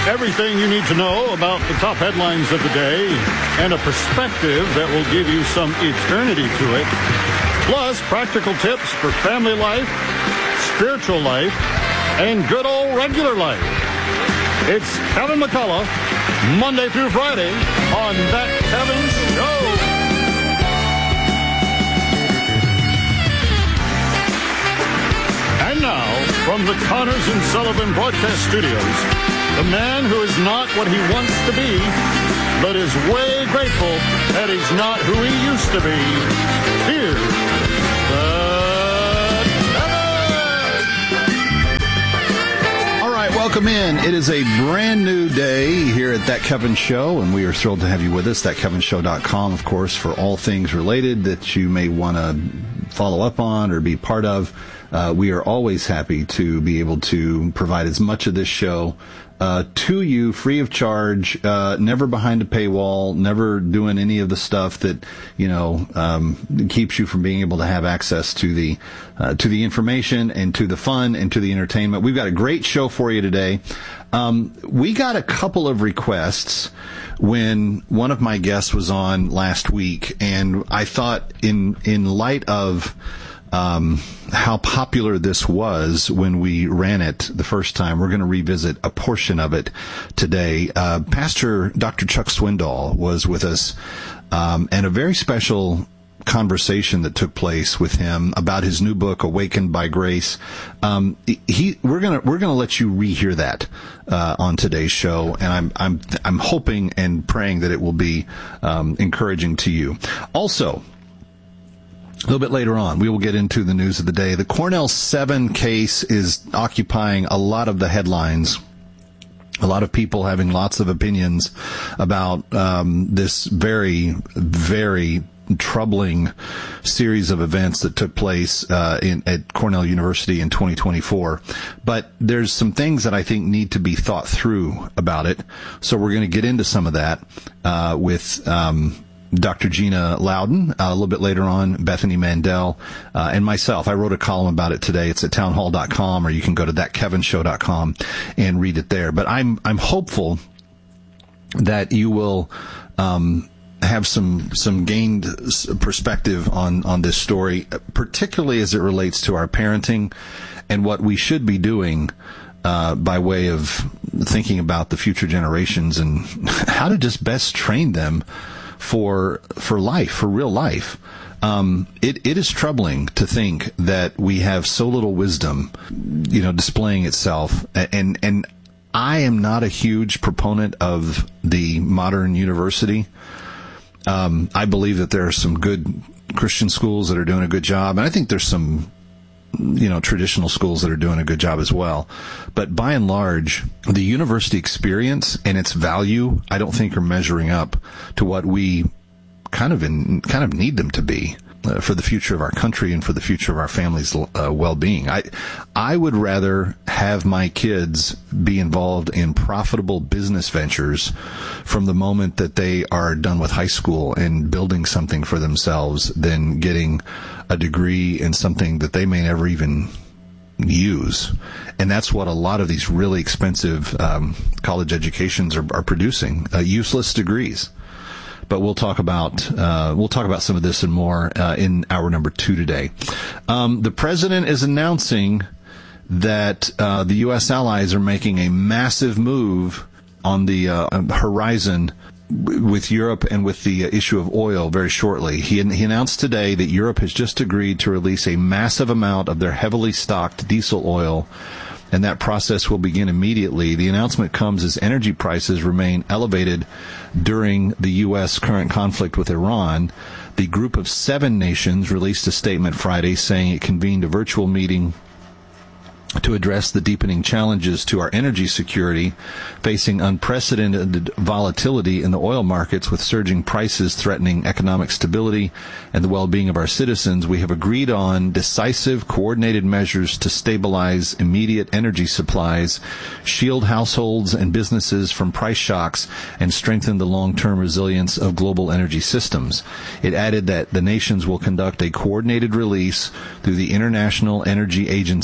Everything you need to know about the top headlines of the day and a perspective that will give you some eternity to it. Plus, practical tips for family life, spiritual life, and good old regular life. It's Kevin McCullough, Monday through Friday on That Kevin Show. And now, from the Connors and Sullivan Broadcast Studios, the man who is not what he wants to be, but is way grateful that he's not who he used to be. Here's Kevin! All right, welcome in. It is a brand new day here at That Kevin Show, and we are thrilled to have you with us. ThatKevinShow.com, of course, for all things related that you may want to follow up on or be part of. We are always happy to be able to provide as much of this show to you free of charge, never behind a paywall, never doing any of the stuff that, keeps you from being able to have access to the information and to the fun and to the entertainment. We've got a great show for you today. We got a couple of requests when one of my guests was on last week, and I thought in light of how popular this was when we ran it the first time, we're going to revisit a portion of it today. Pastor Dr. Chuck Swindoll was with us, and a very special conversation that took place with him about his new book, Awakened by Grace. We're gonna let you rehear that on today's show, and I'm hoping and praying that it will be encouraging to you. Also, a little bit later on, we will get into the news of the day. The Cornell 7 case is occupying a lot of the headlines. A lot of people having lots of opinions about this very, very troubling series of events that took place at Cornell University in 2024. But there's some things that I think need to be thought through about it. So we're going to get into some of that with Dr. Gina Loudon, a little bit later on, Bethany Mandel, and myself. I wrote a column about it today. It's at townhall.com, or you can go to thatkevinshow.com and read it there. But I'm hopeful that you will have some gained perspective on this story, particularly as it relates to our parenting and what we should be doing by way of thinking about the future generations and how to just best train them for life, for real life. It is troubling to think that we have so little wisdom, displaying itself. And I am not a huge proponent of the modern university. I believe that there are some good Christian schools that are doing a good job. And I think there's some, traditional schools that are doing a good job as well. But by and large, the university experience and its value, I don't think are measuring up to what we kind of need them to be for the future of our country and for the future of our family's well-being. I would rather have my kids be involved in profitable business ventures from the moment that they are done with high school and building something for themselves than getting a degree in something that they may never even use. And that's what a lot of these really expensive college educations are producing, useless degrees. But we'll talk about some of this and more in hour number 2 today. The president is announcing that the U.S. allies are making a massive move on the horizon with Europe and with the issue of oil very shortly. He announced today that Europe has just agreed to release a massive amount of their heavily stocked diesel oil, and that process will begin immediately. The announcement comes as energy prices remain elevated during the U.S. current conflict with Iran. The Group of 7 nations released a statement Friday saying it convened a virtual meeting to address the deepening challenges to our energy security, facing unprecedented volatility in the oil markets with surging prices threatening economic stability and the well-being of our citizens. We have agreed on decisive, coordinated measures to stabilize immediate energy supplies, shield households and businesses from price shocks, and strengthen the long-term resilience of global energy systems. It added that the nations will conduct a coordinated release through the International Energy Agency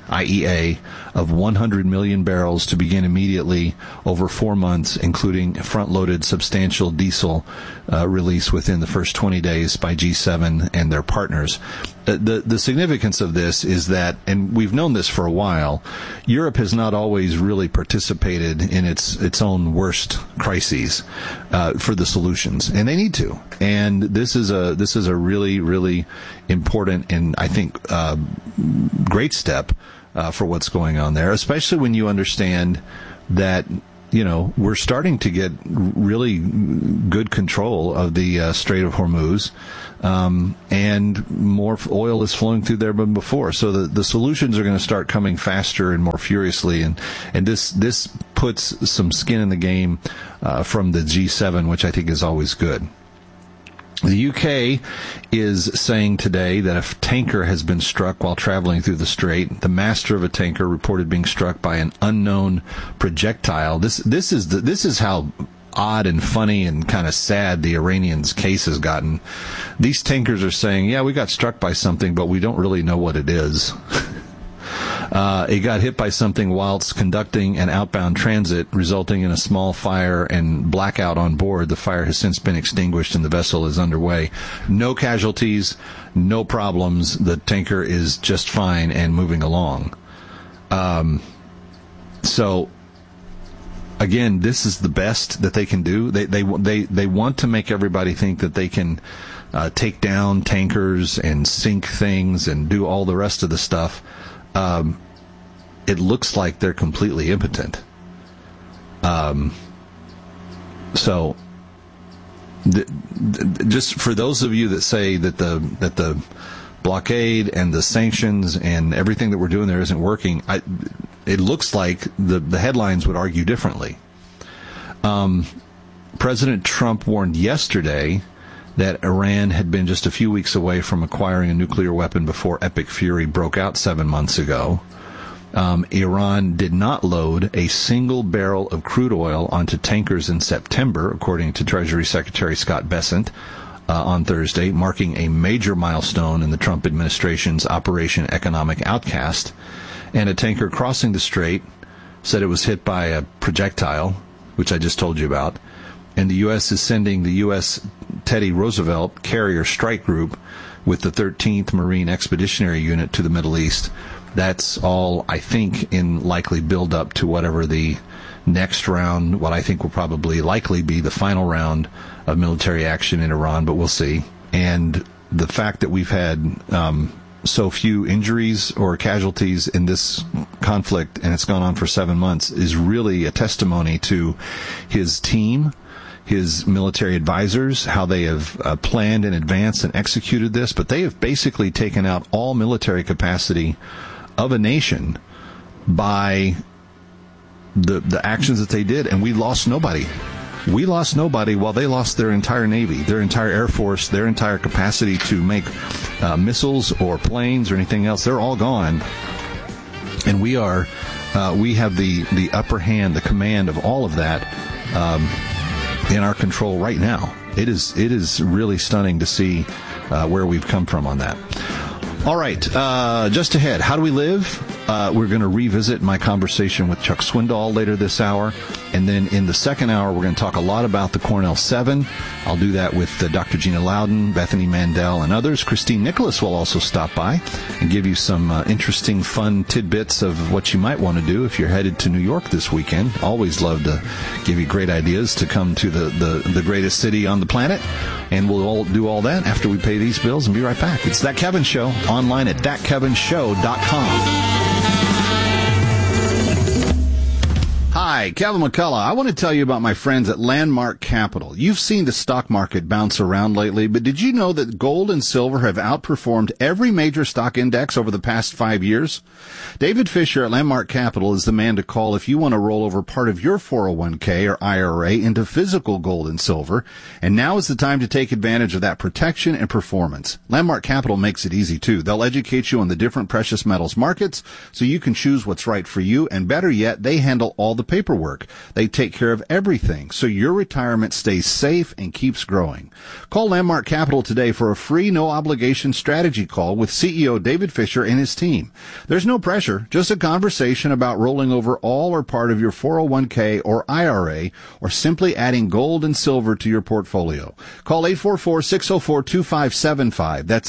IEA, of 100 million barrels to begin immediately over 4 months, including front-loaded substantial diesel release within the first 20 days by G7 and their partners. The significance of this is that, and we've known this for a while, Europe has not always really participated in its own worst crises for the solutions, and they need to. And this is a really, really important and I think great step for what's going on there, especially when you understand that, we're starting to get really good control of the Strait of Hormuz, and more oil is flowing through there than before. So the solutions are going to start coming faster and more furiously, and this puts some skin in the game from the G7, which I think is always good. The UK is saying today that a tanker has been struck while traveling through the strait. The master of a tanker reported being struck by an unknown projectile. This is how odd and funny and kind of sad the Iranians' case has gotten. These tankers are saying, yeah, we got struck by something, but we don't really know what it is. It got hit by something whilst conducting an outbound transit, resulting in a small fire and blackout on board. The fire has since been extinguished and the vessel is underway. No casualties, no problems. The tanker is just fine and moving along. So, again, this is the best that they can do. They want to make everybody think that they can take down tankers and sink things and do all the rest of the stuff. It looks like they're completely impotent. So, just for those of you that say that the blockade and the sanctions and everything that we're doing there isn't working, it looks like the headlines would argue differently. President Trump warned yesterday that Iran had been just a few weeks away from acquiring a nuclear weapon before Epic Fury broke out 7 months ago. Iran did not load a single barrel of crude oil onto tankers in September, according to Treasury Secretary Scott Bessent on Thursday, marking a major milestone in the Trump administration's Operation Economic Outcast. And a tanker crossing the strait said it was hit by a projectile, which I just told you about. And the U.S. is sending the U.S. Teddy Roosevelt Carrier Strike Group with the 13th Marine Expeditionary Unit to the Middle East. That's all, I think, in likely build-up to whatever the next round, what I think will probably likely be the final round of military action in Iran, but we'll see. And the fact that we've had so few injuries or casualties in this conflict, and it's gone on for 7 months, is really a testimony to his team, his military advisors, how they have planned in advance and executed this. But they have basically taken out all military capacity of a nation by the actions that they did, and we lost nobody. We lost nobody while they lost their entire Navy, their entire Air Force, their entire capacity to make missiles or planes or anything else. They're all gone. And we have the upper hand, the command of all of that in our control right now. It is really stunning to see where we've come from on that. All right, just ahead, how do we live? We're going to revisit my conversation with Chuck Swindoll later this hour. And then in the second hour, we're going to talk a lot about the Cornell 7. I'll do that with Dr. Gina Loudon, Bethany Mandel, and others. Christine Nicholas will also stop by and give you some interesting, fun tidbits of what you might want to do if you're headed to New York this weekend. Always love to give you great ideas to come to the greatest city on the planet. And we'll all do all that after we pay these bills and be right back. It's That Kevin Show, online at thatkevinshow.com. Hi, Kevin McCullough. I want to tell you about my friends at Landmark Capital. You've seen the stock market bounce around lately, but did you know that gold and silver have outperformed every major stock index over the past 5 years? David Fisher at Landmark Capital is the man to call if you want to roll over part of your 401k or IRA into physical gold and silver, and now is the time to take advantage of that protection and performance. Landmark Capital makes it easy, too. They'll educate you on the different precious metals markets so you can choose what's right for you, and better yet, they handle all the paperwork paperwork. They take care of everything, so your retirement stays safe and keeps growing. Call Landmark Capital today for a free, no-obligation strategy call with CEO David Fisher and his team. There's no pressure, just a conversation about rolling over all or part of your 401k or IRA, or simply adding gold and silver to your portfolio. Call 844-604-2575. That's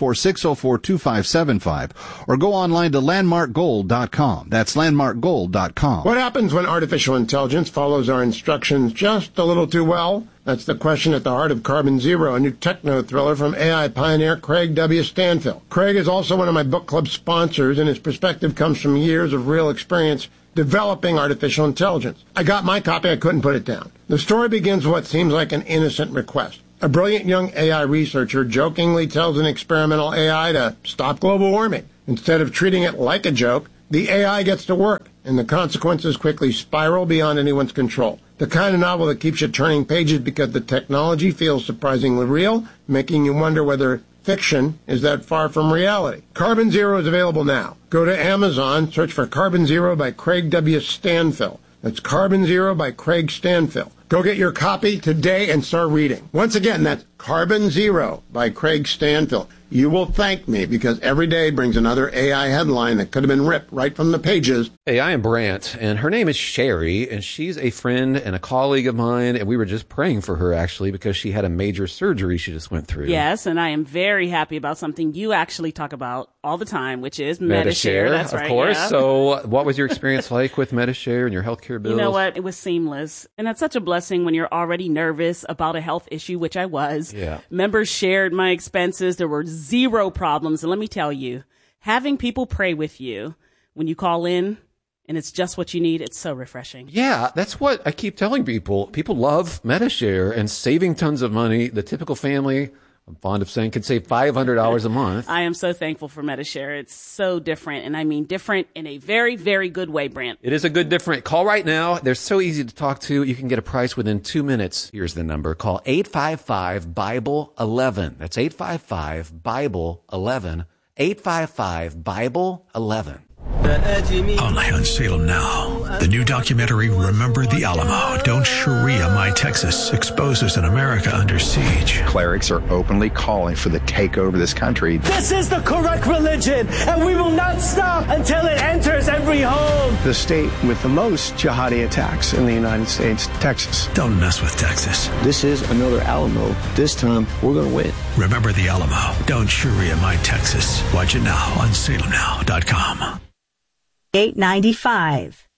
844-604-2575. Or go online to landmarkgold.com. That's landmarkgold.com. What happens when artificial intelligence follows our instructions just a little too well? That's the question at the heart of Carbon Zero, a new techno thriller from AI pioneer Craig W. Stanfill. Craig is also one of my book club sponsors, and his perspective comes from years of real experience developing artificial intelligence. I got my copy, I couldn't put it down. The story begins with what seems like an innocent request. A brilliant young AI researcher jokingly tells an experimental AI to stop global warming. Instead of treating it like a joke, the AI gets to work, and the consequences quickly spiral beyond anyone's control. The kind of novel that keeps you turning pages because the technology feels surprisingly real, making you wonder whether fiction is that far from reality. Carbon Zero is available now. Go to Amazon, search for Carbon Zero by Craig W. Stanfill. That's Carbon Zero by Craig Stanfill. Go get your copy today and start reading. Once again, that's Carbon Zero by Craig Stanfill. You will thank me because every day brings another AI headline that could have been ripped right from the pages. Hey, I am Brant, and her name is Sherry, and she's a friend and a colleague of mine, and we were just praying for her, actually, because she had a major surgery she just went through. Yes, and I am very happy about something you actually talk about all the time, which is Medi-Share. That's right, of course. Yeah. So what was your experience like with Medi-Share and your healthcare bills? You know what? It was seamless, and that's such a blessing when you're already nervous about a health issue, which I was. Yeah. Members shared my expenses. There were zero problems. And let me tell you, having people pray with you when you call in and it's just what you need, it's so refreshing. Yeah, that's what I keep telling people. People love Medi-Share and saving tons of money. The typical family, I'm fond of saying, can save $500 a month. I am so thankful for Medi-Share. It's so different, and I mean different in a very, very good way, Brant. It is a good different. Call right now. They're so easy to talk to. You can get a price within 2 minutes. Here's the number. Call 855-BIBLE-11. That's 855-BIBLE-11. 855-BIBLE-11. Only on Salem Now. The new documentary, Remember the Alamo. Don't Sharia My Texas, exposes an America under siege. Clerics are openly calling for the takeover of this country. This is the correct religion, and we will not stop until it enters every home. The state with the most jihadi attacks in the United States, Texas. Don't mess with Texas. This is another Alamo. This time, we're going to win. Remember the Alamo. Don't Sharia My Texas. Watch it now on salemnow.com. 895.